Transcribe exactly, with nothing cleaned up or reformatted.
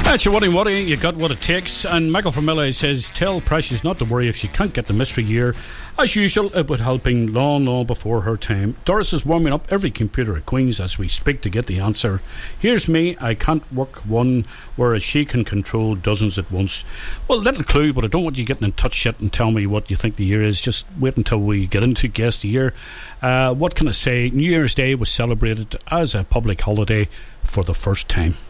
That's your Woody Woody, you got what it takes. And Michael from Miller says, tell Precious not to worry if she can't get the mystery year. As usual, it would helping long, long before her time. Doris is warming up every computer at Queen's as we speak to get the answer. Here's me, I can't work one, whereas she can control dozens at once. Well, little clue, but I don't want you getting in touch yet and tell me what you think the year is. Just wait until we get into Guess the Year. Uh, what can I say? New Year's Day was celebrated as a public holiday for the first time.